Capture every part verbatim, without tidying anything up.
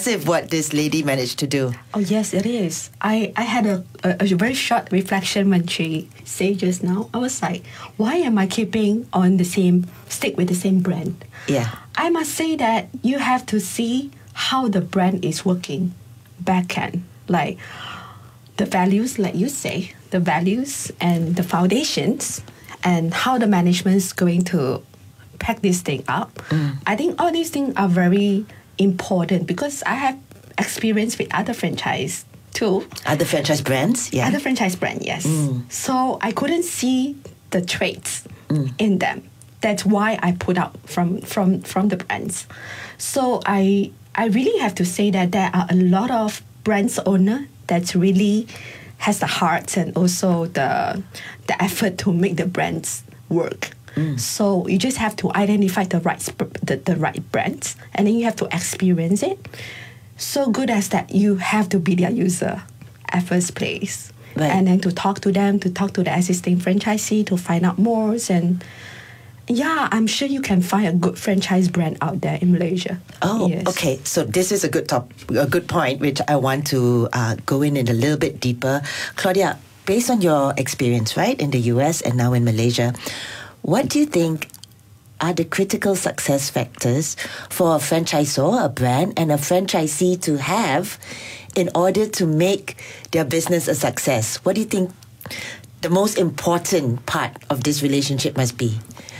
Impressive what this lady managed to do. Oh yes, it is. I, I had a, a, a very short reflection when she said just now. I was like, why am I keeping on the same, stick with the same brand? Yeah. I must say that you have to see how the brand is working backend. Like the values, like you say, the values and the foundations and how the management is going to pack this thing up. Mm. I think all these things are very important because I have experience with other franchise too. Other franchise brands, yeah. Other franchise brand, yes. Mm. So I couldn't see the traits mm. in them. That's why I put out from from from the brands. So I I really have to say that there are a lot of brands owner that really has the heart and also the the effort to make the brands work. Mm. So you just have to identify the right sp- the, the right brands, and then you have to experience it. So good as that, you have to be their user at first place, right. And then to talk to them, to talk to the existing franchisee, to find out more. And yeah, I'm sure you can find a good franchise brand out there in Malaysia. Oh, yes. Okay. So this is a good top, a good point, which I want to uh, go in, in a little bit deeper. Claudia, based on your experience, right, in the U S and now in Malaysia, what do you think are the critical success factors for a franchisor, a brand, and a franchisee to have in order to make their business a success? What do you think the most important part of this relationship must be?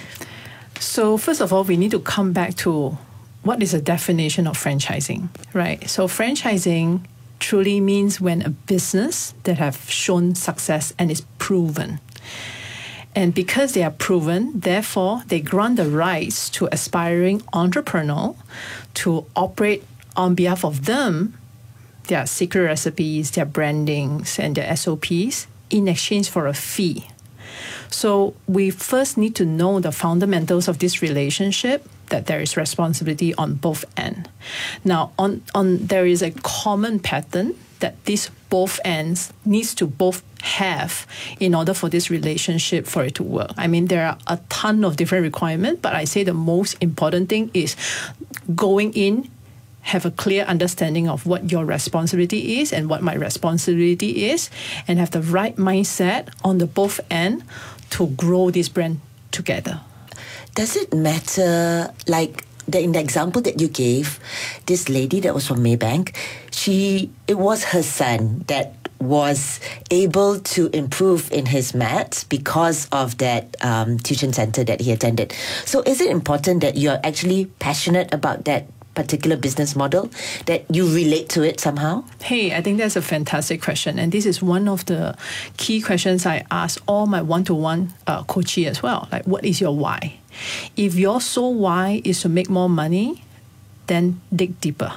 So first of all, we need to come back to what is the definition of franchising, right? So franchising truly means when a business that have shown success and is proven. And because they are proven, therefore, they grant the rights to aspiring entrepreneur to operate on behalf of them, their secret recipes, their brandings, and their S O Ps in exchange for a fee. So we first need to know the fundamentals of this relationship, that there is responsibility on both ends. Now, on, on there is a common pattern that these both ends needs to both have in order for this relationship for it to work. I mean, there are a ton of different requirements, but I say the most important thing is going in, have a clear understanding of what your responsibility is and what my responsibility is, and have the right mindset on the both end to grow this brand together. Does it matter, like the, in the example that you gave, this lady that was from Maybank, she it was her son that was able to improve in his maths because of that um, tuition center that he attended. So is it important that you're actually passionate about that particular business model, that you relate to it somehow? Hey, I think that's a fantastic question. And this is one of the key questions I ask all my one-to-one uh, coachee as well. Like, what is your why? If your sole why is to make more money, then dig deeper.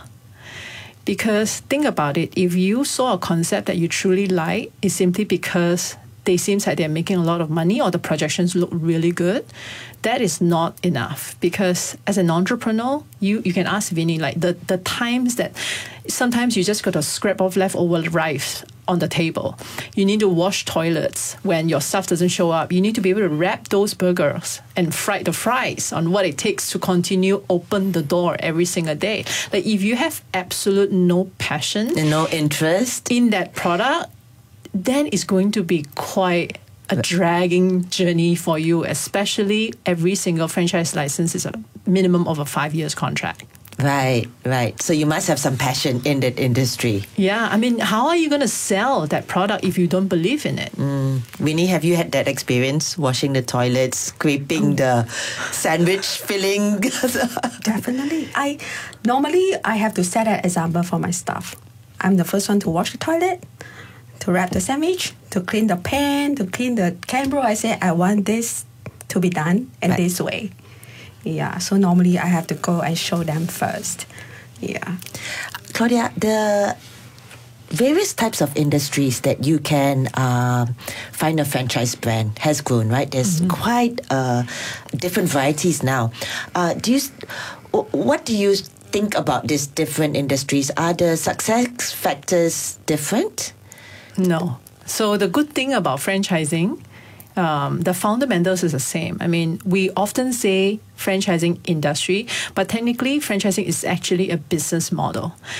Because think about it, if you saw a concept that you truly like, it's simply because they seem like they're making a lot of money or the projections look really good, that is not enough. Because as an entrepreneur, you, you can ask Vinny, like the, the times that sometimes you just got to scrap off leftover rice on the table. You need to wash toilets when your staff doesn't show up. You need to be able to wrap those burgers and fry the fries on what it takes to continue open the door every single day. Like if you have absolute no passion and no interest in that product, then it's going to be quite a dragging journey for you, especially every single franchise license is a minimum of a five years contract. Right, right. So you must have some passion in that industry. Yeah, I mean, how are you going to sell that product if you don't believe in it? Mm. Winnie, have you had that experience, washing the toilets, scraping oh. the sandwich filling? Definitely. I normally I have to set an example for my staff. I'm the first one to wash the toilet, to wrap the sandwich, to clean the pan, to clean the camera. I say I want this to be done in right. this way. Yeah, so normally I have to go and show them first. Yeah. Claudia, the various types of industries that you can uh, find a franchise brand has grown, right? There's mm-hmm. quite uh, different varieties now. Uh, do you, what do you think about these different industries? Are the success factors different? No. So the good thing about franchising, Um, the fundamentals is the same. I mean, we often say franchising industry, but technically franchising is actually a business model.